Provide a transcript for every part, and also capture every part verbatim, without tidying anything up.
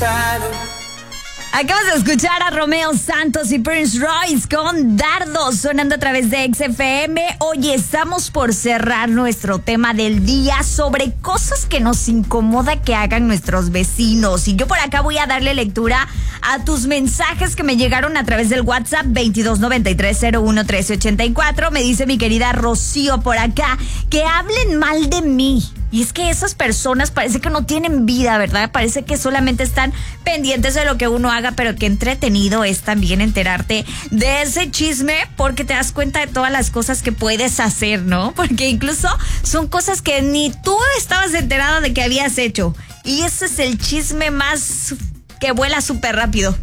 pasado. Acabas de escuchar a Romeo Santos y Prince Royce con Dardo sonando a través de X F M. Hoy estamos por cerrar nuestro tema del día sobre cosas que nos incomoda que hagan nuestros vecinos. Y yo por acá voy a darle lectura a tus mensajes que me llegaron a través del WhatsApp veintidós noventa y tres cero uno trece ochenta y cuatro. Me dice mi querida Rocío por acá que hablen mal de mí. Y es que esas personas parece que no tienen vida, ¿verdad? Parece que solamente están pendientes de lo que uno haga, pero qué entretenido es también enterarte de ese chisme porque te das cuenta de todas las cosas que puedes hacer, ¿no? Porque incluso son cosas que ni tú estabas enterado de que habías hecho. Y ese es el chisme más que vuela súper rápido,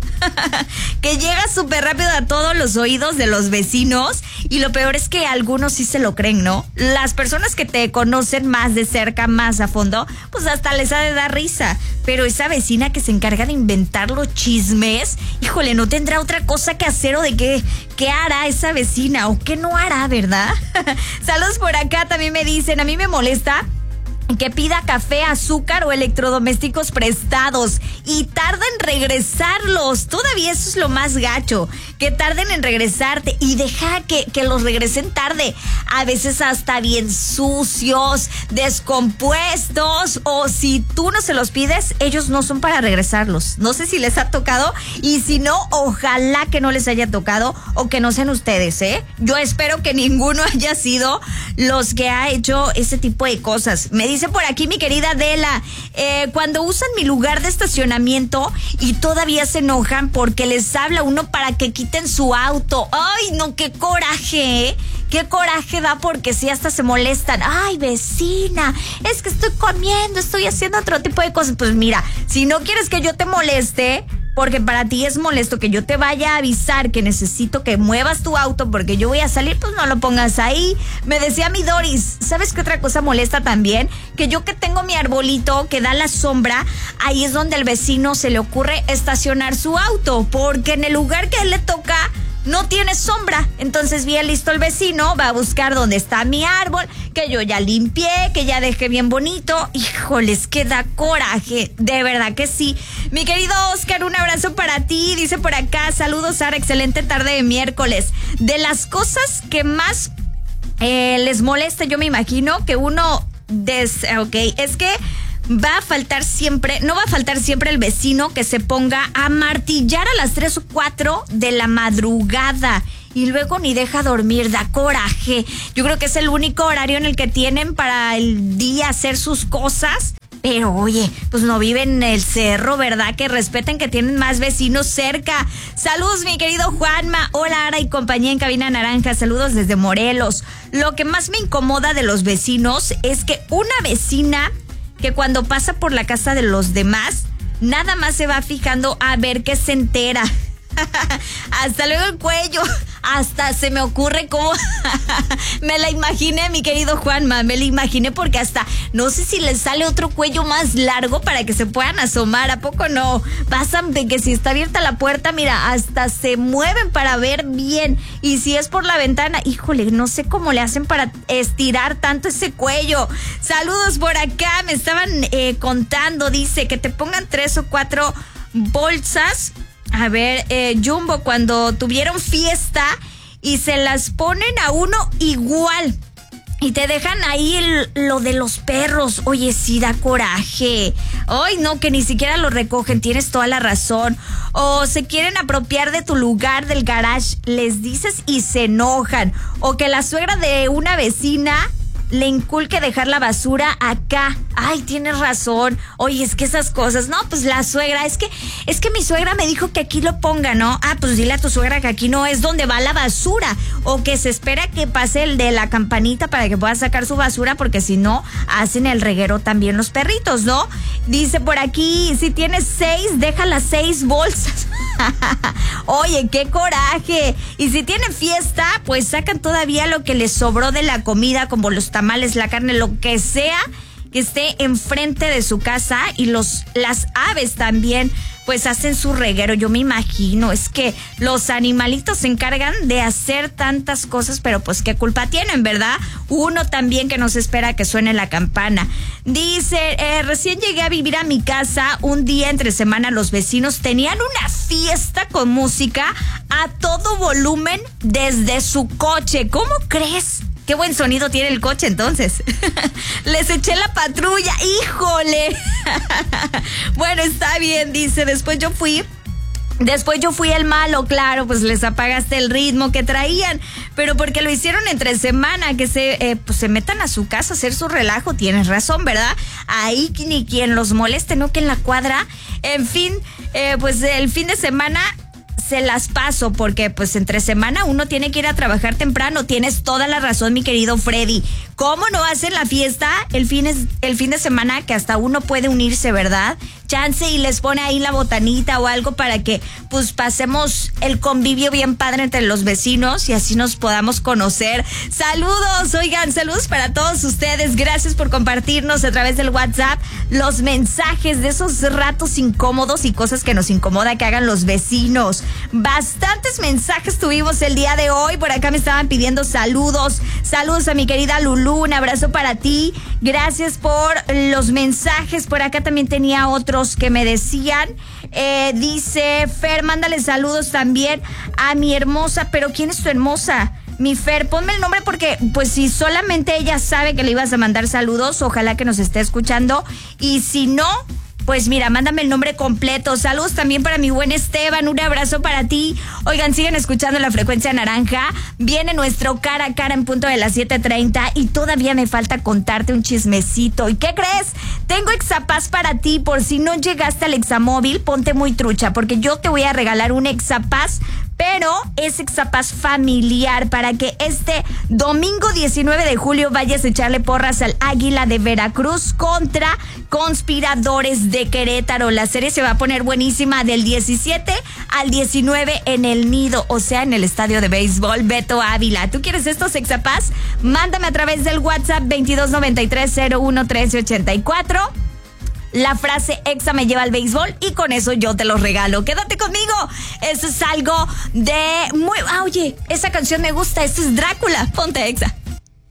que llega súper rápido a todos los oídos de los vecinos y lo peor es que algunos sí se lo creen, ¿no? Las personas que te conocen más de cerca, más a fondo, pues hasta les ha de dar risa, pero esa vecina que se encarga de inventar los chismes, híjole, no tendrá otra cosa que hacer o de qué, qué hará esa vecina o qué no hará, ¿verdad? Saludos por acá, también me dicen, a mí me molesta que pida café, azúcar o electrodomésticos prestados y tarda en regresarlos. Todavía eso es lo más gacho, que tarden en regresarte y deja que, que los regresen tarde. A veces hasta bien sucios, descompuestos, o si tú no se los pides, ellos no son para regresarlos. No sé si les ha tocado y si no, ojalá que no les haya tocado o que no sean ustedes, ¿eh? Yo espero que ninguno haya sido los que ha hecho ese tipo de cosas. Me dice por aquí mi querida Adela, eh, cuando usan mi lugar de estacionamiento y todavía se enojan porque les habla uno para que quiten su auto. Ay, no, qué coraje, ¿eh? Qué coraje da porque si hasta se molestan. Ay, vecina, es que estoy comiendo, estoy haciendo otro tipo de cosas. Pues mira, si no quieres que yo te moleste, porque para ti es molesto que yo te vaya a avisar que necesito que muevas tu auto porque yo voy a salir, pues no lo pongas ahí. Me decía mi Doris, ¿sabes qué otra cosa molesta también? Que yo que tengo mi arbolito que da la sombra, ahí es donde al vecino se le ocurre estacionar su auto, porque en el lugar que a él le toca no tiene sombra. Entonces bien listo el vecino, va a buscar dónde está mi árbol, que yo ya limpié, que ya dejé bien bonito. Híjoles, que da coraje, de verdad que sí. Mi querido Oscar, un abrazo para ti, dice por acá, saludos Sara, excelente tarde de miércoles. De las cosas que más eh, les molesta, yo me imagino que uno, des, ok, es que va a faltar siempre, no va a faltar siempre el vecino que se ponga a martillar a las tres o cuatro de la madrugada y luego ni deja dormir, da coraje. Yo creo que es el único horario en el que tienen para el día hacer sus cosas. Pero oye, pues no viven en el cerro, ¿verdad? Que respeten que tienen más vecinos cerca. Saludos, mi querido Juanma. Hola, Ara y compañía en Cabina Naranja. Saludos desde Morelos. Lo que más me incomoda de los vecinos es que una vecina que cuando pasa por la casa de los demás, nada más se va fijando a ver qué se entera. Hasta luego el cuello, hasta se me ocurre cómo me la imaginé, mi querido Juanma, me la imaginé porque hasta no sé si les sale otro cuello más largo para que se puedan asomar, ¿a poco no? Pasan de que si está abierta la puerta, mira, hasta se mueven para ver bien, y si es por la ventana, híjole, no sé cómo le hacen para estirar tanto ese cuello. Saludos por acá, me estaban eh, contando, dice que te pongan tres o cuatro bolsas. A ver, eh, Jumbo, cuando tuvieron fiesta y se las ponen a uno igual y te dejan ahí el, lo de los perros. Oye, sí da coraje. Ay, no, que ni siquiera lo recogen, tienes toda la razón. O se quieren apropiar de tu lugar del garage, les dices y se enojan. O que la suegra de una vecina le inculque dejar la basura acá. Ay, tienes razón. Oye, es que esas cosas, no, pues la suegra, es que, es que mi suegra me dijo que aquí lo ponga, ¿no? Ah, pues dile a tu suegra que aquí no es donde va la basura. O que se espera que pase el de la campanita para que pueda sacar su basura, porque si no, hacen el reguero también los perritos, ¿no? Dice por aquí, si tienes seis, deja las seis bolsas. Oye, qué coraje. Y si tienen fiesta, pues sacan todavía lo que les sobró de la comida, como los tamales, la carne, lo que sea que esté enfrente de su casa, y los las aves también pues hacen su reguero. Yo me imagino, es que los animalitos se encargan de hacer tantas cosas, pero pues qué culpa tienen, ¿verdad? Uno también que no se espera que suene la campana. Dice, eh, recién llegué a vivir a mi casa, un día entre semana los vecinos tenían una fiesta con música a todo volumen desde su coche. ¿Cómo crees? Qué buen sonido tiene el coche entonces. Les eché la patrulla, híjole. Bueno, está bien, dice, después yo fui... Después yo fui el malo, claro, pues les apagaste el ritmo que traían, pero porque lo hicieron entre semana, que se eh, pues se metan a su casa a hacer su relajo, tienes razón, ¿verdad? Ahí ni quien los moleste, no que en la cuadra, en fin, eh, pues el fin de semana se las paso, porque pues entre semana uno tiene que ir a trabajar temprano. Tienes toda la razón, mi querido Freddy. ¿Cómo no hacen la fiesta el fin, es, el fin de semana, que hasta uno puede unirse, verdad? Chance y les pone ahí la botanita o algo para que pues pasemos el convivio bien padre entre los vecinos y así nos podamos conocer. Saludos, oigan, saludos para todos ustedes. Gracias por compartirnos a través del WhatsApp los mensajes de esos ratos incómodos y cosas que nos incomoda que hagan los vecinos. Bastantes mensajes tuvimos el día de hoy. Por acá me estaban pidiendo saludos. Saludos a mi querida Lulú, un abrazo para ti. Gracias por los mensajes. Por acá también tenía otros que me decían, eh, dice Fer, mándale saludos también a mi hermosa. Pero ¿quién es tu hermosa? Mi Fer, ponme el nombre porque pues si solamente ella sabe que le ibas a mandar saludos, ojalá que nos esté escuchando, y si no, pues mira, mándame el nombre completo. Saludos también para mi buen Esteban, un abrazo para ti. Oigan, siguen escuchando La Frecuencia Naranja. Viene nuestro cara a cara en punto de las siete treinta y todavía me falta contarte un chismecito. ¿Y qué crees? Tengo Exapaz para ti. Por si no llegaste al Examóvil, ponte muy trucha, porque yo te voy a regalar un Exapaz, pero es Exapaz familiar, para que este domingo diecinueve de julio vayas a echarle porras al Águila de Veracruz contra Conspiradores de Querétaro. La serie se va a poner buenísima del diecisiete al diecinueve en el Nido, o sea, en el estadio de béisbol Beto Ávila. ¿Tú quieres estos Exapaz? Mándame a través del WhatsApp veintidós noventa y tres cero uno trece ochenta y cuatro. La frase Exa me lleva al béisbol y con eso yo te lo regalo. Quédate conmigo. Eso es algo de muy... Ah, oye, esa canción me gusta. Esto es Drácula. Ponte Exa.